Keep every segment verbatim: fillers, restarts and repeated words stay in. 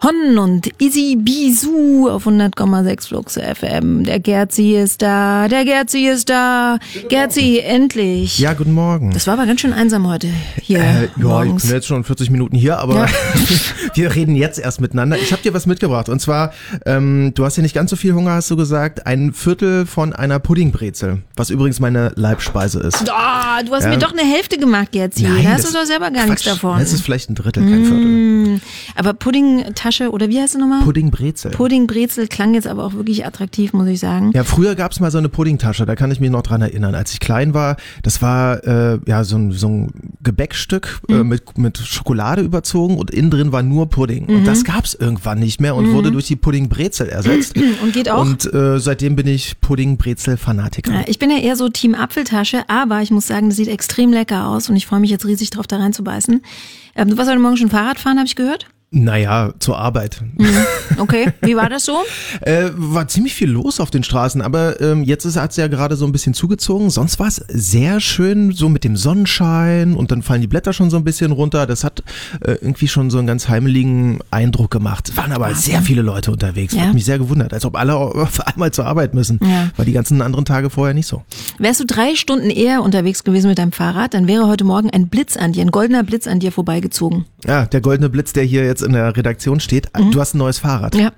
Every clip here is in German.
Hon und Easy Bisou auf hundert Komma sechs Flux F M. Der Gerzi ist da, der Gerzi ist da. Gerzi, endlich. Ja, guten Morgen. Das war aber ganz schön einsam heute hier äh, Ja, morgens. ich bin jetzt schon vierzig Minuten hier, aber ja. Wir reden jetzt erst miteinander. Ich habe dir was mitgebracht und zwar, ähm, du hast ja nicht ganz so viel Hunger, hast du gesagt, ein Viertel von einer Puddingbrezel, was übrigens meine Leibspeise ist. Oh, du hast ja. mir doch eine Hälfte gemacht, Gerzi. Nein, da hast das, du doch selber gar Quatsch, nichts davon. Das ist vielleicht ein Drittel, kein Viertel. Mmh. Aber Puddingtasche, oder wie heißt es nochmal? Puddingbrezel. Puddingbrezel klang jetzt aber auch wirklich attraktiv, muss ich sagen. Ja, früher gab es mal so eine Puddingtasche, da kann ich mich noch dran erinnern. Als ich klein war, das war äh, ja so ein, so ein Gebäckstück mhm. äh, mit, mit Schokolade überzogen und innen drin war nur Pudding. Mhm. Und das gab es irgendwann nicht mehr und mhm. wurde durch die Puddingbrezel ersetzt. Und geht auch? Und äh, seitdem bin ich Puddingbrezel-Fanatiker. Ja, ich bin ja eher so Team Apfeltasche, aber ich muss sagen, das sieht extrem lecker aus und ich freue mich jetzt riesig drauf, da reinzubeißen. Ähm, du warst heute Morgen schon Fahrrad fahren, habe ich gehört? Naja, zur Arbeit. Okay, wie war das so? äh, war ziemlich viel los auf den Straßen, aber ähm, jetzt ist hat's ja gerade so ein bisschen zugezogen. Sonst war es sehr schön, so mit dem Sonnenschein und dann fallen die Blätter schon so ein bisschen runter. Das hat äh, irgendwie schon so einen ganz heimeligen Eindruck gemacht. Es waren aber Wahnsinn. Sehr viele Leute unterwegs. Ja. Hat mich sehr gewundert, als ob alle auf einmal zur Arbeit müssen. Ja. War die ganzen anderen Tage vorher nicht so. Wärst du drei Stunden eher unterwegs gewesen mit deinem Fahrrad, dann wäre heute Morgen ein Blitz an dir, ein goldener Blitz an dir vorbeigezogen. Ja, der goldene Blitz, der hier jetzt in der Redaktion steht. Mhm. Du hast ein neues Fahrrad. Ja.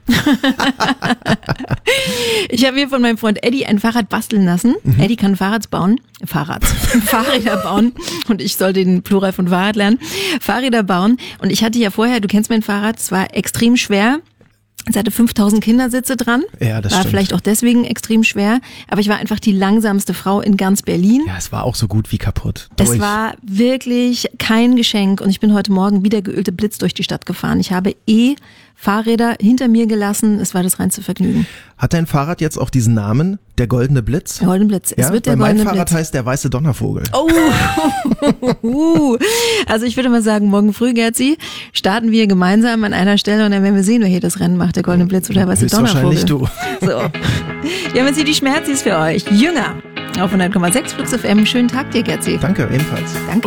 Ich habe mir von meinem Freund Eddie ein Fahrrad basteln lassen. Mhm. Eddie kann Fahrrads bauen. Fahrrads. Fahrräder bauen. Und ich soll den Plural von Fahrrad lernen. Fahrräder bauen. Und ich hatte ja vorher, du kennst mein Fahrrad, es war extrem schwer. Es hatte fünftausend Kindersitze dran. Ja, das war stimmt. Vielleicht auch deswegen extrem schwer. Aber ich war einfach die langsamste Frau in ganz Berlin. Ja, es war auch so gut wie kaputt. Es Durch. war wirklich kein Geschenk. Und ich bin heute Morgen wie der geölte Blitz durch die Stadt gefahren. Ich habe eh Fahrräder hinter mir gelassen. Es war das reinste Vergnügen. Hat dein Fahrrad jetzt auch diesen Namen? Der goldene Blitz? Der goldene Blitz. Es ja? wird der Weil goldene mein Fahrrad Blitz. heißt der weiße Donnervogel. Oh, also ich würde mal sagen, morgen früh, Gerzi, starten wir gemeinsam an einer Stelle und dann werden wir sehen, wer hier das Rennen macht, der goldene Blitz oder der weiße Donnervogel. Höchstwahrscheinlich du. So. Wir haben jetzt hier die Schmerzis für euch. Jünger auf hundert Komma sechs Flux F M. Schönen Tag dir, Gerzi. Danke, ebenfalls. Danke.